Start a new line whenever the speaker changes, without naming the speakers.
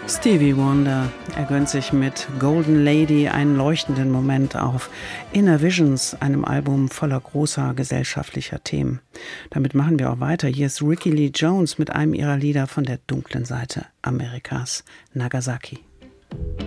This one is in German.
Stevie Wonder, er gönnt sich mit Golden Lady einen leuchtenden Moment auf Inner Visions, einem Album voller großer gesellschaftlicher Themen. Damit machen wir auch weiter. Hier ist Rickie Lee Jones mit einem ihrer Lieder von der dunklen Seite Amerikas, Nagasaki.